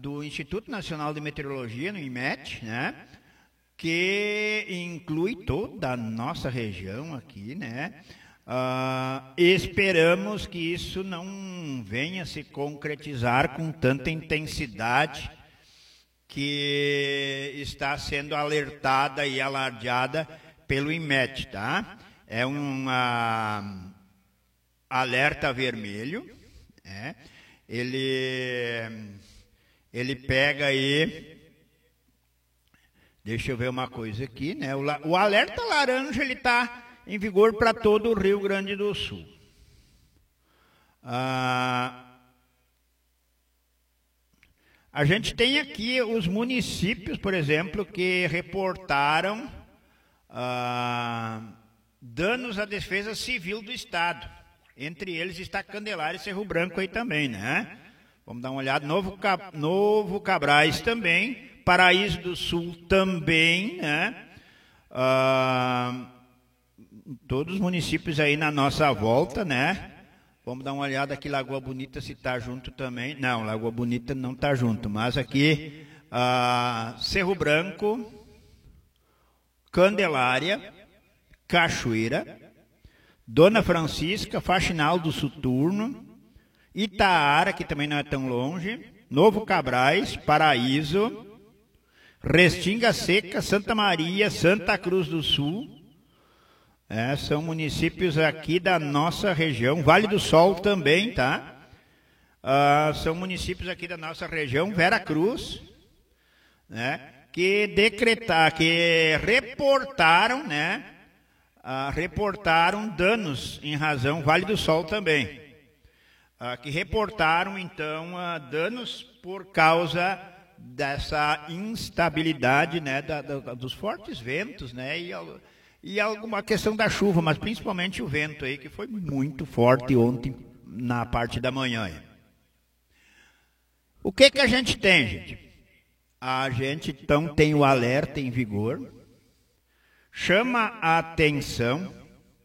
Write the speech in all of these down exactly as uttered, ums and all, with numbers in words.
do Instituto Nacional de Meteorologia, no IMET, né? Que inclui toda a nossa região aqui, né? Uh, esperamos que isso não venha se concretizar com tanta intensidade que está sendo alertada e alardeada pelo IMET, tá? É um uh, alerta vermelho, né? Ele, ele pega aí, deixa eu ver uma coisa aqui, né? O, o alerta laranja ele está em vigor para todo o Rio Grande do Sul. Ah, a gente tem aqui os municípios, por exemplo, que reportaram ah, danos à defesa civil do Estado. Entre eles está Candelária e Cerro Branco aí também, né? Vamos dar uma olhada. Novo, Novo Cabrais também, Paraíso do Sul também, né? Ah, todos os municípios aí na nossa volta, né? Vamos dar uma olhada aqui, Lagoa Bonita, se está junto também. Não, Lagoa Bonita não está junto, mas aqui, ah, Cerro Branco, Candelária, Cachoeira, Dona Francisca, Faxinal do Soturno, Itaara, que também não é tão longe, Novo Cabrais, Paraíso, Restinga Seca, Santa Maria, Santa Cruz do Sul. É, são municípios aqui da nossa região, Vale do Sol também, tá? Ah, são municípios aqui da nossa região, Vera Cruz, né? Que decretaram, que reportaram, né? Ah, reportaram danos em razão, Vale do Sol também, ah, que reportaram então ah, danos por causa dessa instabilidade, né? Da, da, dos fortes ventos, né? E E alguma questão da chuva, mas principalmente o vento aí, que foi muito forte ontem na parte da manhã. O que que a gente tem, gente? A gente então tem o alerta em vigor, chama a atenção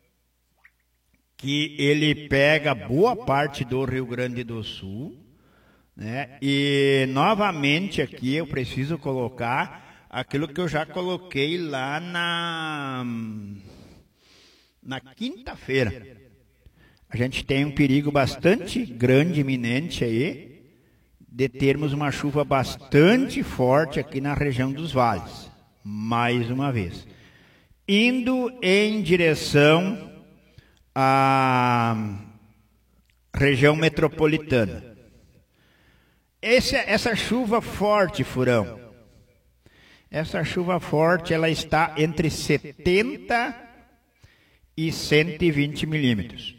que ele pega boa parte do Rio Grande do Sul, né? E novamente aqui eu preciso colocar aquilo que eu já coloquei lá na, na quinta-feira. A gente tem um perigo bastante grande, iminente aí, de termos uma chuva bastante forte aqui na região dos vales. Mais uma vez. Indo em direção à região metropolitana. Esse, essa chuva forte, Furão, essa chuva forte, ela está entre setenta e cento e vinte milímetros.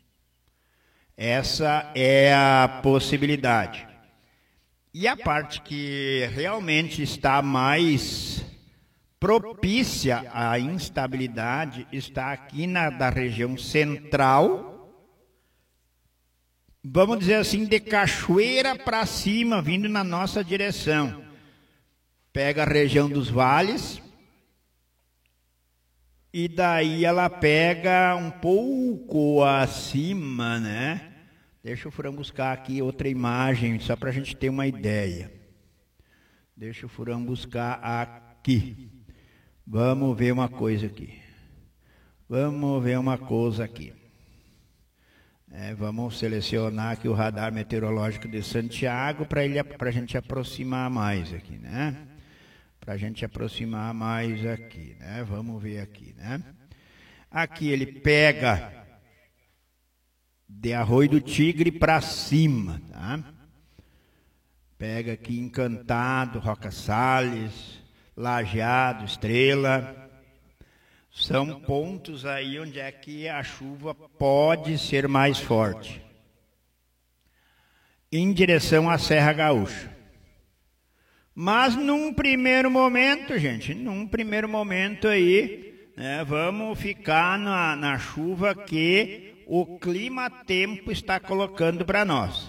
Essa é a possibilidade. E a parte que realmente está mais propícia à instabilidade está aqui na da região central, vamos dizer assim, de Cachoeira para cima, vindo na nossa direção. Pega a região dos vales e daí ela pega um pouco acima, né? Deixa o Furão buscar aqui outra imagem, só para a gente ter uma ideia. Deixa o Furão buscar aqui. Vamos ver uma coisa aqui. Vamos ver uma coisa aqui. É, vamos selecionar aqui o radar meteorológico de Santiago para ele, para a gente aproximar mais aqui, né? Para a gente aproximar mais aqui, né? Vamos ver aqui, né? Aqui ele pega de Arroio do Tigre para cima, tá? Pega aqui Encantado, Roca Salles, Lajeado, Estrela. São pontos aí onde é que a chuva pode ser mais forte. Em direção à Serra Gaúcha. Mas num primeiro momento, gente, num primeiro momento aí, né, vamos ficar na, na chuva que o clima-tempo está colocando para nós.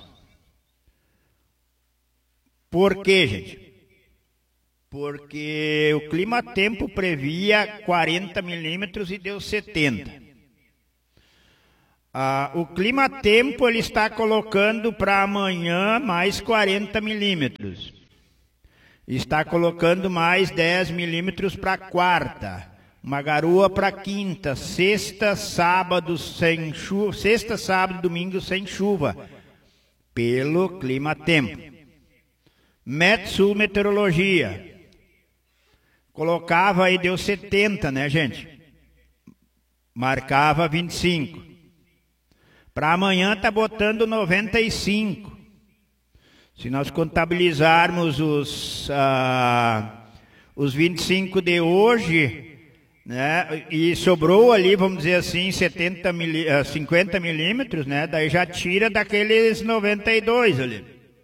Por quê, gente? Porque o clima-tempo previa quarenta milímetros e deu setenta. Ah, o clima-tempo ele está colocando para amanhã mais quarenta milímetros. está colocando mais dez milímetros para quarta. Uma garoa para quinta, sexta, sábado sem chuva, sexta, sábado, domingo sem chuva, pelo clima-tempo. Metsul Meteorologia colocava aí, deu setenta, né, gente? Marcava vinte e cinco. Para amanhã tá botando noventa e cinco. Se nós contabilizarmos os, ah, os vinte e cinco de hoje, né, e sobrou ali, vamos dizer assim, setenta mili, cinquenta milímetros, né, daí já tira daqueles noventa e dois ali.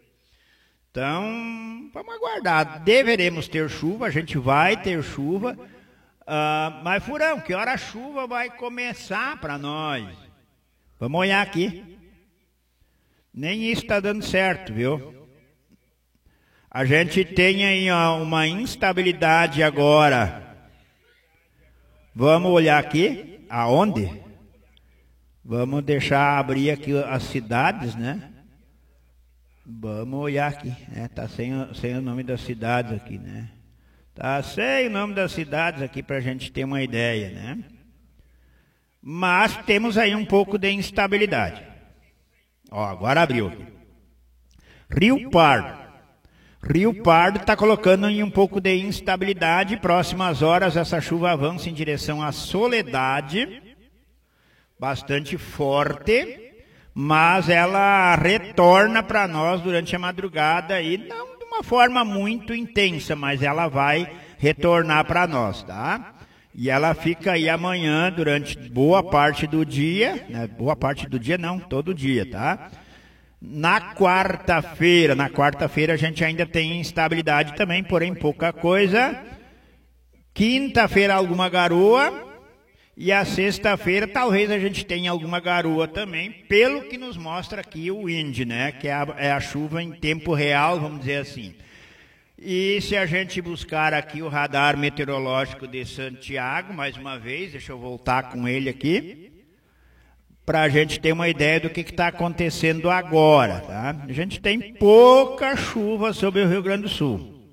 Então, vamos aguardar. Deveremos ter chuva, a gente vai ter chuva. Uh, mas, Furão, que hora a chuva vai começar para nós? Vamos olhar aqui. Nem isso está dando certo, viu? A gente tem aí ó, uma instabilidade agora. Vamos olhar aqui, aonde? Vamos deixar abrir aqui as cidades, né? Vamos olhar aqui, né? Tá sem, sem o nome das cidades aqui, né? Tá sem o nome das cidades aqui para a gente ter uma ideia, né? Mas temos aí um pouco de instabilidade. Ó, agora abriu aqui. Rio Pardo. Rio Pardo está colocando em um pouco de instabilidade. Próximas horas essa chuva avança em direção à Soledade, bastante forte, mas ela retorna para nós durante a madrugada e não de uma forma muito intensa, mas ela vai retornar para nós, tá? E ela fica aí amanhã durante boa parte do dia, né? Boa parte do dia não, todo dia, tá? Na quarta-feira, na quarta-feira a gente ainda tem instabilidade também, porém pouca coisa. Quinta-feira alguma garoa e a sexta-feira talvez a gente tenha alguma garoa também, pelo que nos mostra aqui o wind, né? Que é a, é a chuva em tempo real, vamos dizer assim. E se a gente buscar aqui o radar meteorológico de Santiago, mais uma vez, deixa eu voltar com ele aqui, para a gente ter uma ideia do que está acontecendo agora, tá? A gente tem pouca chuva sobre o Rio Grande do Sul.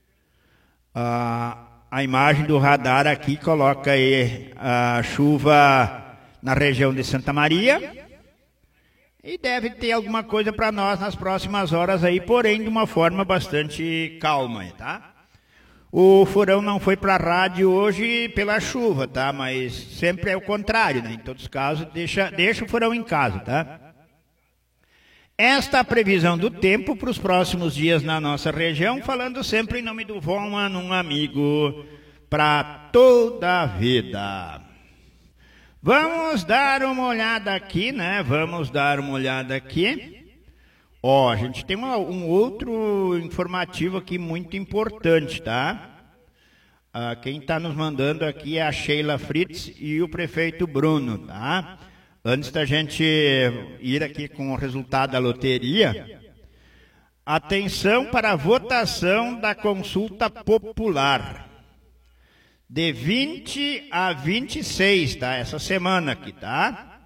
Ah, a imagem do radar aqui coloca aí a chuva na região de Santa Maria. E deve ter alguma coisa para nós nas próximas horas aí, porém de uma forma bastante calma, tá? O Furão não foi para a rádio hoje pela chuva, tá? Mas sempre é o contrário, né? Em todos os casos, deixa, deixa o Furão em casa, tá? Esta é a previsão do tempo para os próximos dias na nossa região, falando sempre em nome do Voman, um amigo para toda a vida. Vamos dar uma olhada aqui, né? Vamos dar uma olhada aqui. Ó, a gente tem uma, um outro informativo aqui muito importante, tá? Ah, quem está nos mandando aqui é a Sheila Fritz e o prefeito Bruno, tá? Antes da gente ir aqui com o resultado da loteria, atenção para a votação da consulta popular. De vinte a vinte e seis, tá? Essa semana aqui, tá?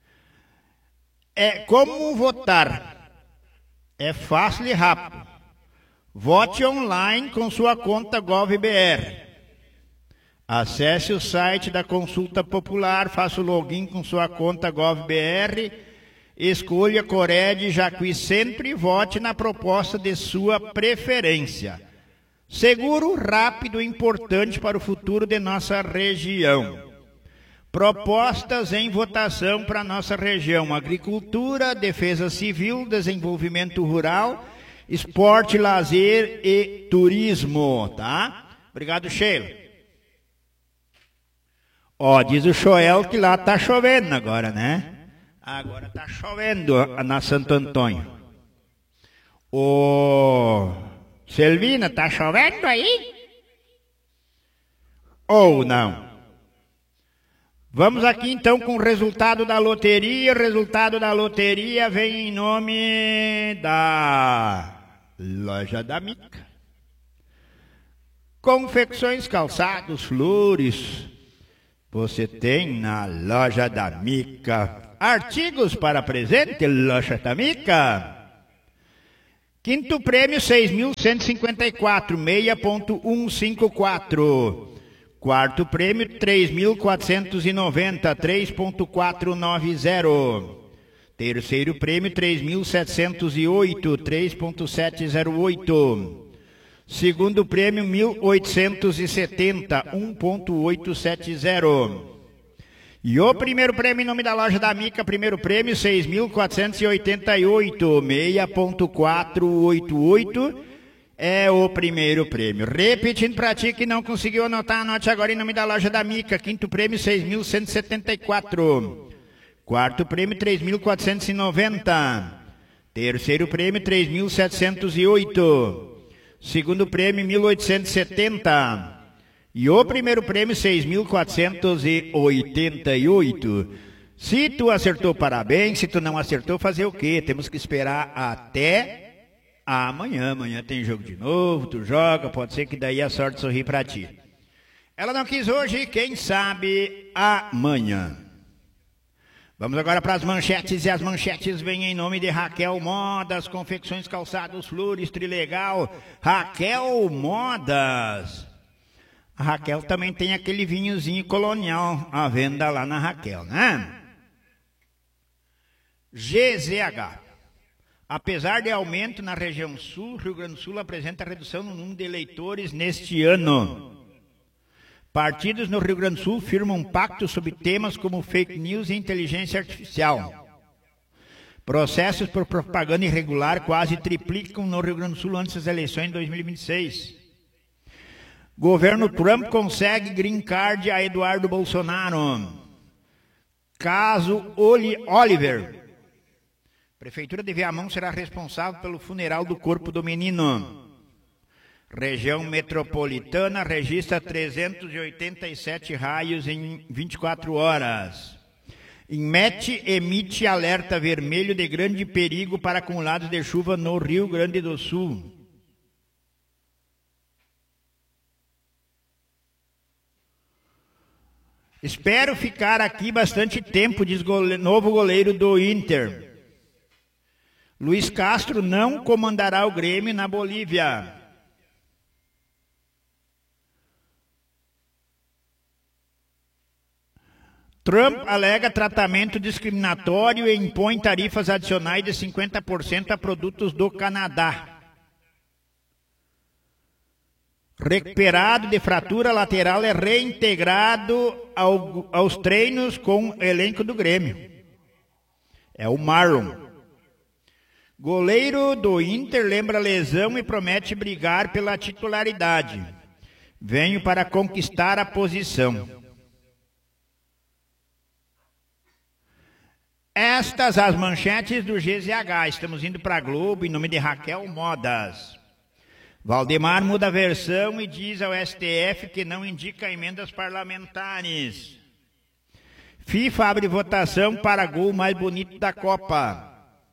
É como votar. É fácil e rápido. Vote online com sua conta GovBR. Acesse o site da Consulta Popular, faça o login com sua conta GovBR, escolha Cored Jacuí Centro e vote na proposta de sua preferência. Seguro, rápido e importante para o futuro de nossa região. Propostas em votação para nossa região: agricultura, defesa civil, desenvolvimento rural, esporte, lazer e turismo, tá? Obrigado, Sheila. Ó, diz o Joel que lá tá chovendo agora, né? Agora tá chovendo na Santo Antônio. Ô, Selvina, tá chovendo aí? Ou não? Vamos aqui então com o resultado da loteria. O resultado da loteria vem em nome da Loja da Mica. Confecções, calçados, flores. Você tem na Loja da Mica. Artigos para presente, Loja da Mica. Quinto prêmio, seis mil cento e cinquenta e quatro, seis ponto cento e cinquenta e quatro. Quarto prêmio, três mil quatrocentos e noventa, três ponto quatrocentos e noventa. Terceiro prêmio, três mil setecentos e oito, três ponto setecentos e oito. Segundo prêmio, mil oitocentos e setenta, um ponto oitocentos e setenta. E o primeiro prêmio em nome da loja da Mica, primeiro prêmio, seis mil quatrocentos e oitenta e oito, seis ponto quatrocentos e oitenta e oito. É o primeiro prêmio. Repetindo para ti que não conseguiu anotar, anote agora em nome da loja da Mica. Quinto prêmio, seis mil cento e setenta e quatro. Quarto prêmio, três mil quatrocentos e noventa. Terceiro prêmio, três mil setecentos e oito. Segundo prêmio, mil oitocentos e setenta. E o primeiro prêmio, seis mil quatrocentos e oitenta e oito. Se tu acertou, parabéns. Se tu não acertou, fazer o quê? Temos que esperar até amanhã. Amanhã tem jogo de novo, tu joga, pode ser que daí a sorte sorri pra ti. Ela não quis hoje, quem sabe amanhã. Vamos agora para as manchetes, e as manchetes vêm em nome de Raquel Modas, confecções, calçados, flores, trilegal. Raquel Modas. A Raquel também tem aquele vinhozinho colonial à venda lá na Raquel, né? G Z H. Apesar de aumento na região sul, Rio Grande do Sul apresenta redução no número de eleitores neste ano. Partidos no Rio Grande do Sul firmam um pacto sobre temas como fake news e inteligência artificial. Processos por propaganda irregular quase triplicam no Rio Grande do Sul antes das eleições de dois mil e vinte e seis. Governo Trump consegue green card a Eduardo Bolsonaro. Caso Oliver. Prefeitura de Viamão será responsável pelo funeral do corpo do menino. Região metropolitana registra trezentos e oitenta e sete raios em vinte e quatro horas. Inmet emite alerta vermelho de grande perigo para acumulados de chuva no Rio Grande do Sul. Espero ficar aqui bastante tempo, diz o novo goleiro do Inter. Luiz Castro não comandará o Grêmio na Bolívia. Trump alega tratamento discriminatório e impõe tarifas adicionais de cinquenta por cento a produtos do Canadá. Recuperado de fratura lateral é reintegrado ao, aos treinos com o elenco do Grêmio. É o Marlon. Goleiro do Inter lembra lesão e promete brigar pela titularidade. Venho para conquistar a posição. Estas as manchetes do G Z H. Estamos indo para a Globo em nome de Raquel Modas. Valdemar muda a versão e diz ao S T F que não indica emendas parlamentares. FIFA abre votação para gol mais bonito da Copa.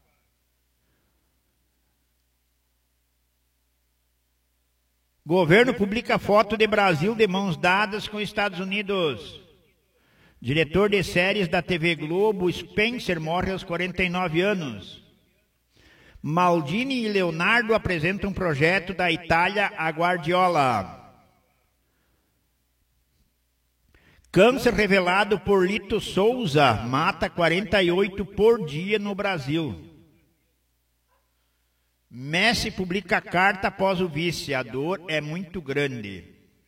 Governo publica foto de Brasil de mãos dadas com Estados Unidos. Diretor de séries da T V Globo, Spencer, morre aos quarenta e nove anos. Maldini e Leonardo apresentam um projeto da Itália a Guardiola. Câncer revelado por Lito Souza mata quarenta e oito por dia no Brasil. Messi publica carta após o vice. A dor é muito grande.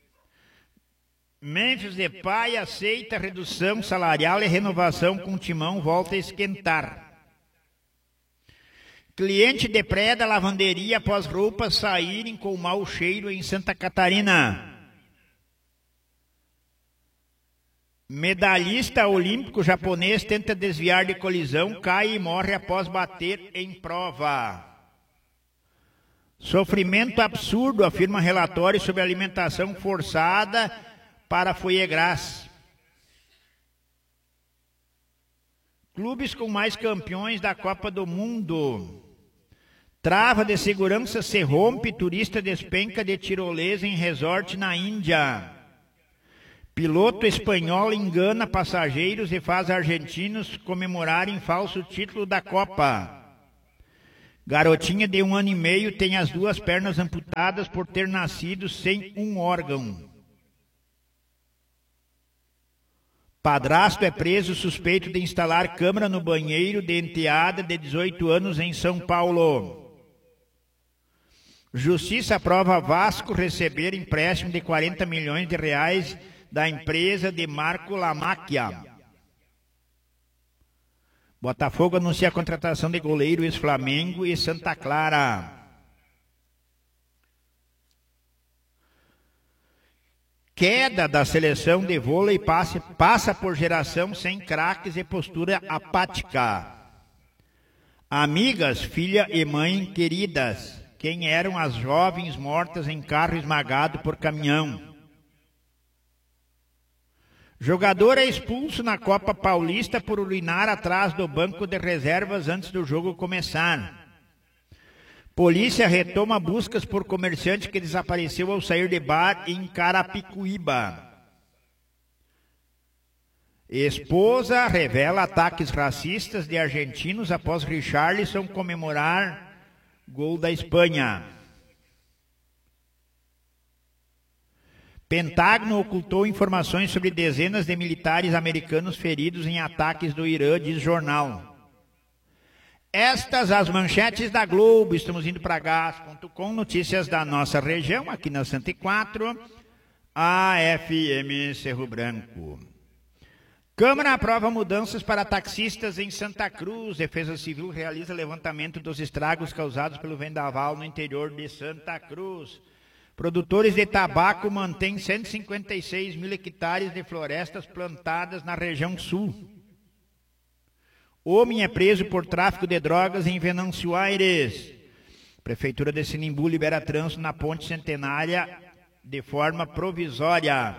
Memphis Depay aceita redução salarial e renovação com Timão volta a esquentar. Cliente depreda lavanderia após roupas saírem com mau cheiro em Santa Catarina. Medalhista olímpico japonês tenta desviar de colisão, cai e morre após bater em prova. Sofrimento absurdo, afirma relatório sobre alimentação forçada para foie gras. Clubes com mais campeões da Copa do Mundo. Trava de segurança se rompe, turista despenca de tirolesa em resort na Índia. Piloto espanhol engana passageiros e faz argentinos comemorarem falso título da Copa. Garotinha de um ano e meio tem as duas pernas amputadas por ter nascido sem um órgão. Padrasto é preso suspeito de instalar câmera no banheiro de enteada de dezoito anos em São Paulo. Justiça aprova Vasco receber empréstimo de quarenta milhões de reais da empresa de Marco Lamacchia. Botafogo anuncia a contratação de goleiro ex-Flamengo e Santa Clara. Queda da seleção de vôlei passa, passa por geração sem craques e postura apática. Amigas, filha e mãe queridas, quem eram as jovens mortas em carro esmagado por caminhão? Jogador é expulso na Copa Paulista por urinar atrás do banco de reservas antes do jogo começar. Polícia retoma buscas por comerciante que desapareceu ao sair de bar em Carapicuíba. Esposa revela ataques racistas de argentinos após Richarlison comemorar gol da Espanha. Pentágono ocultou informações sobre dezenas de militares americanos feridos em ataques do Irã, diz jornal. Estas as manchetes da Globo. Estamos indo para gás ponto com, notícias da nossa região, aqui na cento e quatro, A F M Cerro Branco. Câmara aprova mudanças para taxistas em Santa Cruz. Defesa Civil realiza levantamento dos estragos causados pelo vendaval no interior de Santa Cruz. Produtores de tabaco mantêm cento e cinquenta e seis mil hectares de florestas plantadas na região sul. Homem é preso por tráfico de drogas em Venâncio Aires. Prefeitura de Sinimbu libera trânsito na ponte centenária de forma provisória.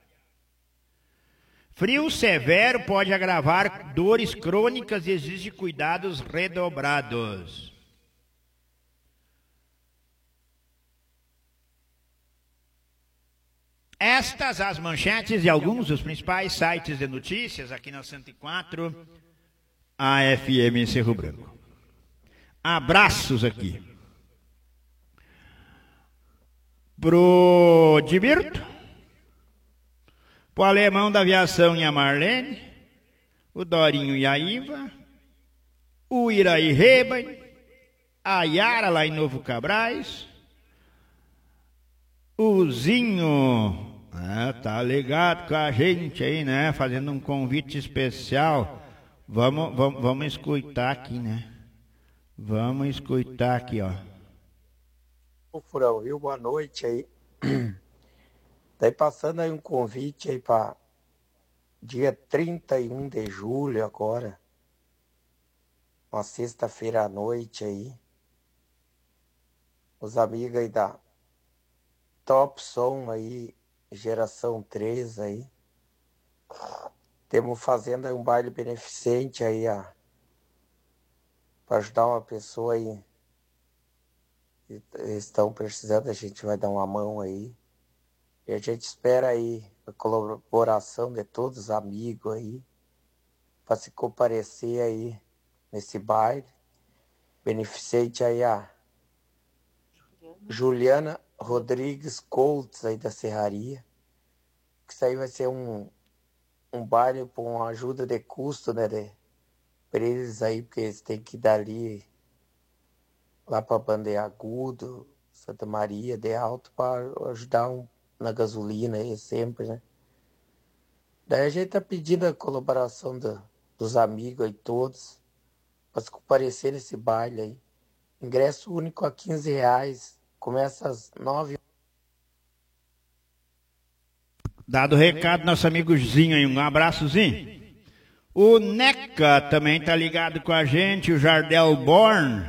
Frio severo pode agravar dores crônicas e exige cuidados redobrados. Estas as manchetes de alguns dos principais sites de notícias aqui na cento e quatro, A F M Cerro Branco. Abraços aqui pro Divirto, pro Alemão da Aviação e a Marlene, o Dorinho e a Iva, o Iraí Reben, a Yara lá em Novo Cabrais, o Zinho, é, tá ligado com a gente aí, né? Fazendo um convite especial. Vamos, vamos, vamos escutar aqui, né? Vamos escutar aqui, ó. Ô, Furão, viu? Boa noite aí. Tá aí passando aí um convite aí para dia trinta e um de julho agora. Uma sexta-feira à noite aí. Os amigos aí da Top Som aí, geração três aí. Temos fazendo aí um baile beneficente aí, ó, para ajudar uma pessoa aí. Estão precisando, a gente vai dar uma mão aí. E a gente espera aí a colaboração de todos os amigos aí, para se comparecer aí nesse baile beneficente aí, a Juliana Rodrigues Colts aí da Serraria. Que isso aí vai ser um, um baile com uma ajuda de custo, né, de, para eles aí, porque eles têm que ir dali lá para Bandeagudo, Santa Maria, de Alto, para ajudar um, na gasolina aí sempre, né. Daí a gente tá pedindo a colaboração do, dos amigos aí todos, para se comparecer nesse baile aí. Ingresso único a quinze reais. Começa às nove. Dado o recado, nosso amigozinho aí, um abraçozinho. O Neca também tá ligado com a gente, o Jardel Born.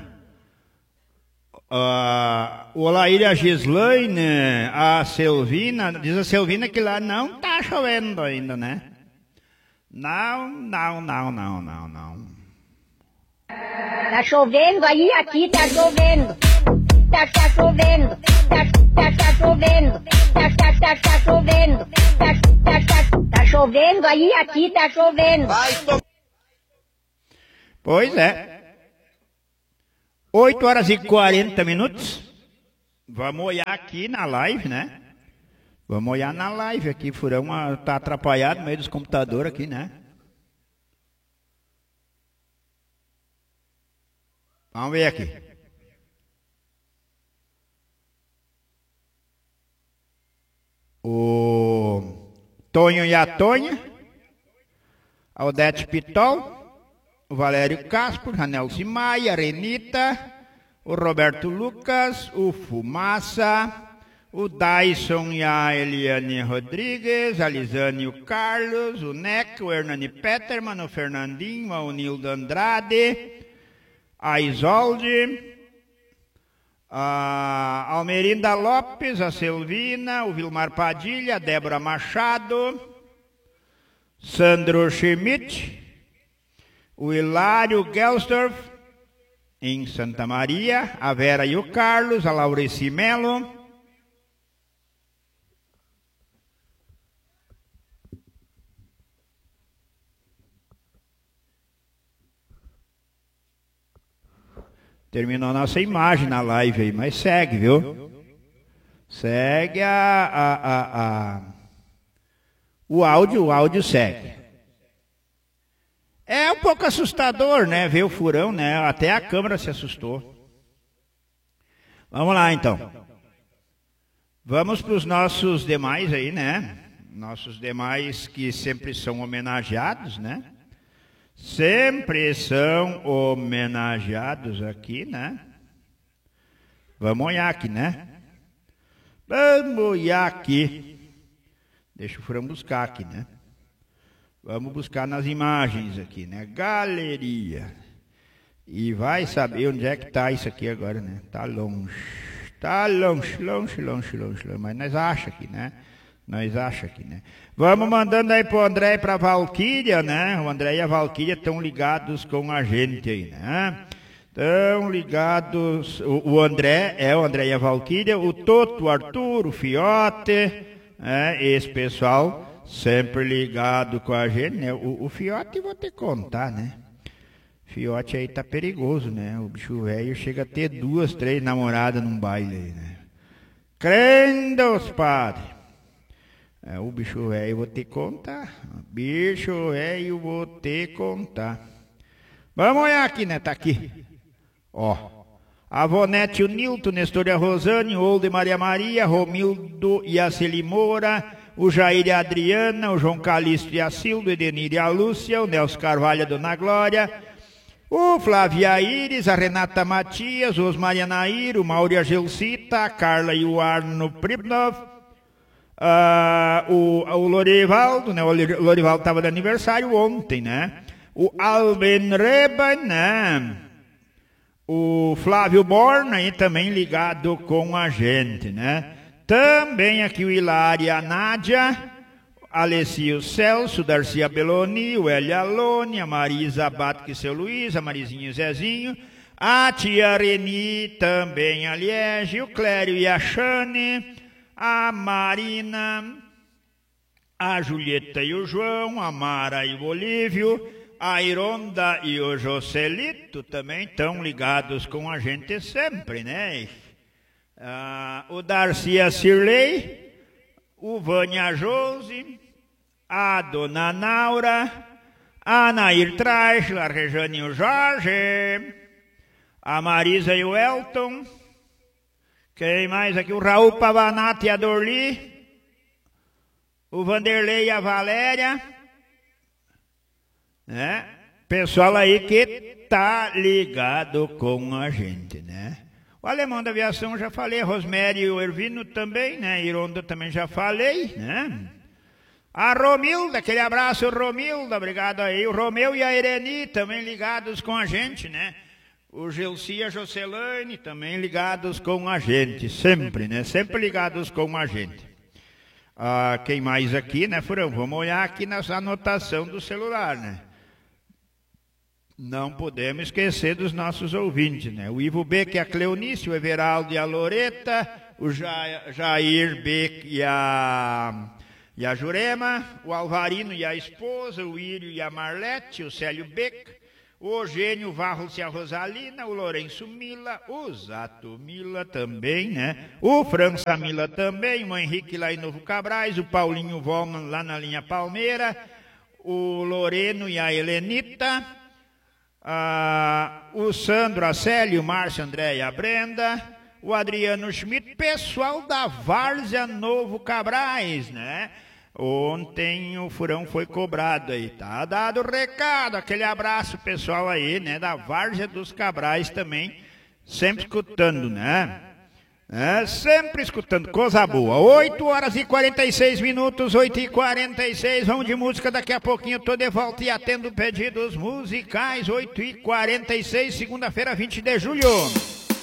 Uh, o Olair e a Gislaine, a Selvina, diz a Selvina que lá não tá chovendo ainda, né? Não, não, não, não, não, não. Tá chovendo aí, aqui tá chovendo. Tá, tá chovendo, tá, tá, tá chovendo, tá, tá, tá, tá chovendo, tá, tá, tá, tá chovendo aí, aqui tá chovendo. Pois é. oito horas e quarenta minutos. Vamos olhar aqui na live, né? Vamos olhar na live aqui. Furão tá atrapalhado no meio dos computadores aqui, né? Vamos ver aqui. O Tonho e a Tonha, a Odete Pitol, o Valério Castro, a Nelson Maia, a Renita, o Roberto Lucas, o Fumaça, o Dyson e a Eliane Rodrigues, a Lisane e o Carlos, o Neck, o Hernani Peterman, o Fernandinho, o Nildo Andrade, a Isolde, a Almerinda Lopes, a Selvina, o Vilmar Padilha, a Débora Machado, Sandro Schmidt, o Hilário Gelsdorf, em Santa Maria, a Vera e o Carlos, a Laurici Melo, terminou a nossa imagem na live aí, mas segue, viu? Segue a, a, a, a... o áudio, o áudio segue. É um pouco assustador, né? Ver o furão, né? Até a câmera se assustou. Vamos lá, então. Vamos para os nossos demais aí, né? Nossos demais que sempre são homenageados, né? Sempre são homenageados aqui, né? Vamos olhar aqui, né? Vamos olhar aqui. Deixa o Furão buscar aqui, né? Vamos buscar nas imagens aqui, né? Galeria. E vai saber onde é que está isso aqui agora, né? Tá longe. Tá longe, longe, longe, longe, longe. Mas nós acha aqui, né? Nós acha aqui, né? Vamos mandando aí pro André e pra Valquíria, né? O André e a Valquíria estão ligados com a gente aí, né? Estão ligados... O, o André, é o André e a Valquíria, o Toto, o Arthur, o Fiote, né? Esse pessoal sempre ligado com a gente, né? O, o Fiote vou te contar, né? Fiote aí tá perigoso, né? O bicho velho chega a ter duas, três namoradas num baile aí, né? Crendos, padre! É, o bicho velho vou te contar. Bicho velho vou te contar. Vamos olhar aqui, né? Tá aqui. Ó. A Vonete, o Nilton, Nestor e a Rosane, o Olde Maria Maria, Romildo e a Celimora, o Jair e a Adriana, o João Calixto e a Silvia, o Edenir e a Lúcia, o Nelson Carvalho e a Dona Glória, o Flávio Aires, a Renata Matias, o Osmar Nair, o Mauro e a Gelsita, a Carla e o Arno Pribnov, Uh, o, o Lorivaldo, né? O Lorivaldo estava de aniversário ontem, né? O Alben Reba, né? O Flávio Borna aí também ligado com a gente, né? Também aqui o Hilário, a Nádia, Alessio Celso, Darcia Belloni, o Elia Lone, a Marisa Bato, seu Luiz, a Marizinho Zezinho, a tia Reni, também a Liege, o Clério e a Xane, a Marina, a Julieta e o João, a Mara e o Olívio, a Ironda e o Joselito também estão ligados com a gente sempre, né? Ah, o Darcy e a Cirlei, o Vânia Jose, a Dona Naura, a Nair Traichler, a Rejane e o Jorge, a Marisa e o Elton. Quem mais aqui? O Raul Pavanato e a Dorli. O Vanderlei e a Valéria. Né? Pessoal aí que tá ligado com a gente, né? O Alemão da Aviação já falei. A Rosemary e o Ervino também, né? Ironda também já falei, né? A Romilda, aquele abraço, Romilda, obrigado aí. O Romeu e a Ireni também ligados com a gente, né? O Gelsi e a Jocelane também ligados com a gente, sempre, né? Sempre ligados com a gente. Ah, quem mais aqui, né, Furão? Vamos olhar aqui nessa anotação do celular, né? Não podemos esquecer dos nossos ouvintes, né? O Ivo Beck e a Cleonice, o Everaldo e a Loreta, o Jair Beck e a, e a Jurema, o Alvarino e a esposa, o Írio e a Marlete, o Célio Beck, o Eugênio Varros e a Rosalina, o Lourenço Mila, o Zato Mila também, né? O França Mila também, o Henrique lá em Novo Cabrais, o Paulinho Volman lá na linha Palmeira, o Loreno e a Helenita, a, o Sandro, a Célio, o Márcio, André e a Brenda, o Adriano Schmidt, pessoal da Várzea Novo Cabrais, né? Ontem o furão foi cobrado aí, tá dado o recado, aquele abraço pessoal aí, né, da Várzea dos Cabrais também, sempre escutando, né? É, sempre escutando, coisa boa. oito horas e quarenta e seis minutos, oito e quarenta e seis, vamos de música, daqui a pouquinho tô de volta e atendo pedidos musicais, oito e quarenta e seis, segunda-feira, vinte de julho.